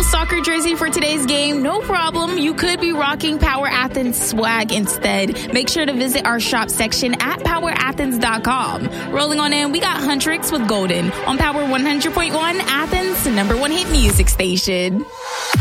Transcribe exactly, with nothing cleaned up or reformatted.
soccer jersey for today's game? No problem. You could be rocking Power Athens swag instead. Make sure to visit our shop section at power athens dot com. Rolling on in, we got Huntrix with Golden on Power one hundred point one, Athens, the number one hit music station.